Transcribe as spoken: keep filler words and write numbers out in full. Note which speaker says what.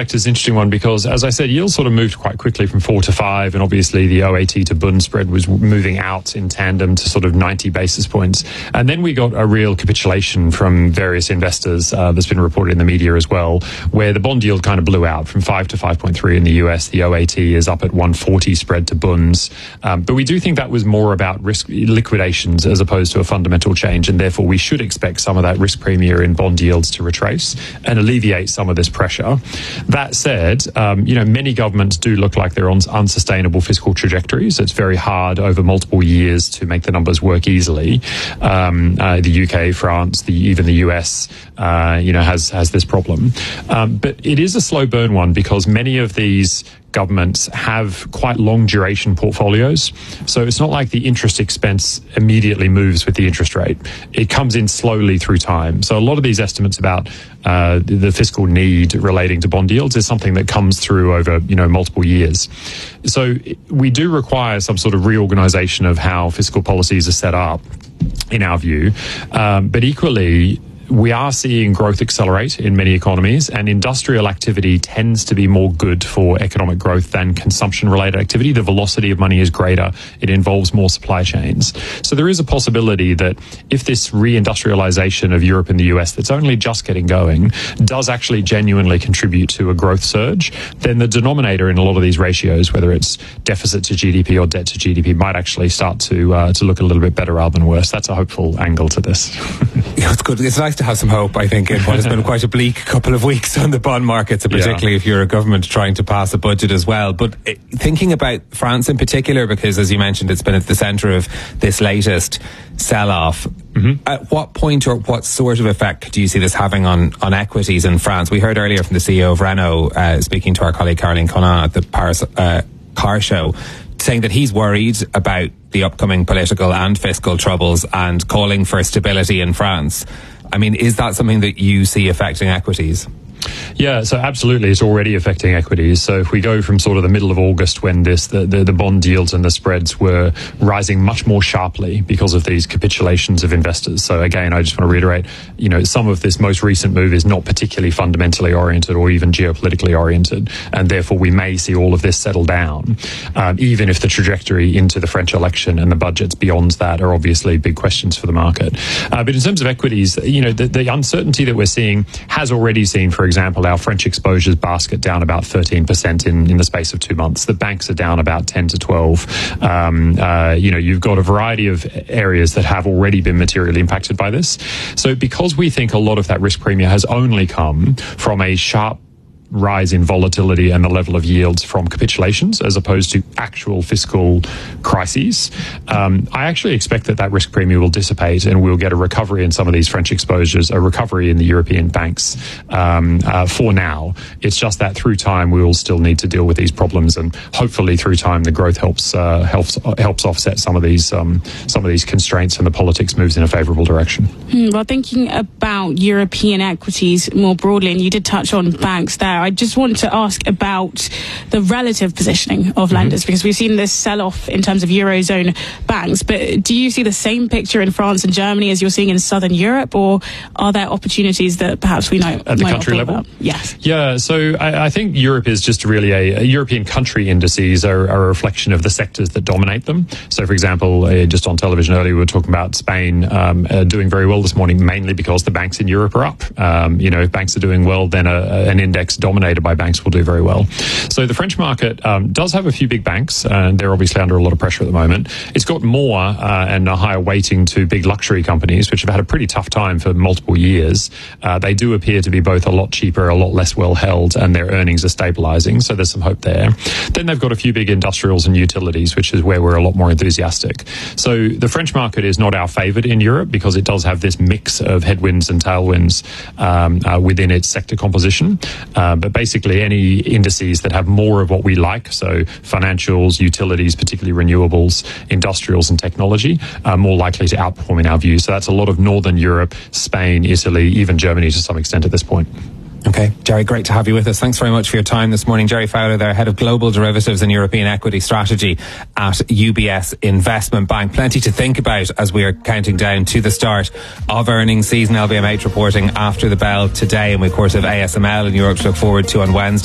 Speaker 1: effect is an interesting one because, as I said, yields sort of moved quite quickly from four to five, and obviously the O A T to Bund spread was moving out in tandem to sort of ninety basis points. And then we got a real capitulation from various investors uh, that's been reported in the media as well, where the bond yield kind of blew out from five to five point three in the U S. The O A T is up at one forty spread to Bunds. Um, but we do think that was more about risk liquidations as opposed to a fundamental change, and therefore we should expect some of that risk premium in bond yields to retrace and alleviate some of this pressure. That said, um, you know, many governments do look like they're on unsustainable fiscal trajectories. It's very hard over multiple years to make the numbers work easily. Um, uh, the U K, France, the, even the U S, uh, you know, has has this problem. Um, but it is a slow burn one because many of these governments have quite long duration portfolios. So it's not like the interest expense immediately moves with the interest rate. It comes in slowly through time. So a lot of these estimates about uh, the, the fiscal need relating to bond yields is something that comes through over, you know, multiple years. So we do require some sort of reorganization of how fiscal policies are set up, in our view. Um, but equally, we are seeing growth accelerate in many economies, and industrial activity tends to be more good for economic growth than consumption-related activity. The velocity of money is greater. It involves more supply chains. So there is a possibility that if this reindustrialization of Europe and the U S that's only just getting going does actually genuinely contribute to a growth surge, then the denominator in a lot of these ratios, whether it's deficit to G D P or debt to G D P, might actually start to uh, to look a little bit better rather than worse. That's a hopeful angle to this.
Speaker 2: Yeah, it's good. It's nice to have some hope, I think, in what has been quite a bleak couple of weeks on the bond markets, and particularly yeah. if you're a government trying to pass a budget as well. But uh, thinking about France in particular, because as you mentioned, it's been at the centre of this latest sell-off. Mm-hmm. At what point or what sort of effect do you see this having on, on equities in France? We heard earlier from the C E O of Renault, uh, speaking to our colleague Caroline Conan at the Paris uh, car show, saying that he's worried about the upcoming political and fiscal troubles and calling for stability in France. I mean, is that something that you see affecting equities?
Speaker 1: Yeah, so absolutely, it's already affecting equities. So if we go from sort of the middle of August when this the, the, the bond yields and the spreads were rising much more sharply because of these capitulations of investors. So again, I just want to reiterate, you know, some of this most recent move is not particularly fundamentally oriented or even geopolitically oriented, and therefore we may see all of this settle down, um, even if the trajectory into the French election and the budgets beyond that are obviously big questions for the market. Uh, but in terms of equities, you know, the, the uncertainty that we're seeing has already seen, for example, our French exposures basket down about thirteen percent in, in the space of two months. The banks are down about ten to twelve. Um, uh, you know, you've got a variety of areas that have already been materially impacted by this. So because we think a lot of that risk premium has only come from a sharp rise in volatility and the level of yields from capitulations as opposed to actual fiscal crises, um, I actually expect that that risk premium will dissipate and we'll get a recovery in some of these French exposures, a recovery in the European banks um, uh, for now. It's just that through time we will still need to deal with these problems, and hopefully through time the growth helps uh, helps helps offset some of these um, some of these constraints and the politics moves in a favourable direction.
Speaker 3: Hmm, well, thinking about European equities more broadly, and you did touch on banks there, I just want to ask about the relative positioning of lenders, mm-hmm. because we've seen this sell-off in terms of Eurozone banks, but do you see the same picture in France and Germany as you're seeing in Southern Europe, or are there opportunities that perhaps we know
Speaker 1: at the country level?
Speaker 3: About? Yes.
Speaker 1: Yeah, so I, I think Europe is just really a, a European country indices are, are a reflection of the sectors that dominate them. So, for example, uh, just on television earlier, we were talking about Spain um, uh, doing very well this morning, mainly because the banks in Europe are up. Um, you know, if banks are doing well, then a, a, an index dominated by banks will do very well. So the French market um, does have a few big banks, and they're obviously under a lot of pressure at the moment. It's got more uh, and a higher weighting to big luxury companies, which have had a pretty tough time for multiple years. Uh, they do appear to be both a lot cheaper, a lot less well held, and their earnings are stabilizing. So there's some hope there. Then they've got a few big industrials and utilities, which is where we're a lot more enthusiastic. So the French market is not our favourite in Europe because it does have this mix of headwinds and tailwinds um, uh, within its sector composition. Uh, but basically any indices that have more of what we like, so financials, utilities, particularly renewables, industrials and technology, are more likely to outperform in our view. So that's a lot of Northern Europe, Spain, Italy, even Germany to some extent at this point.
Speaker 2: Okay, Jerry, great to have you with us. Thanks very much for your time this morning. Jerry Fowler there, Head of Global Derivatives and European Equity Strategy at U B S Investment Bank. Plenty to think about as we are counting down to the start of earnings season. L V M H reporting after the bell today, and we of course have A S M L in Europe to look forward to on Wednesday.